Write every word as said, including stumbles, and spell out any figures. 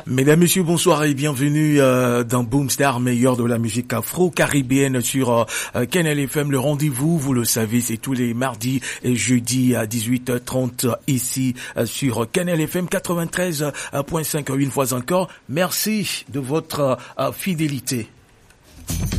Mesdames, Messieurs, bonsoir et bienvenue euh, dans Boomstar, meilleur de la musique afro-caribéenne sur euh, Canal F M. Le rendez-vous, vous le savez, c'est tous les mardis et jeudis à dix-huit heures trente ici euh, sur Canal F M quatre-vingt-treize point cinq. Une fois encore, merci de votre euh, fidélité.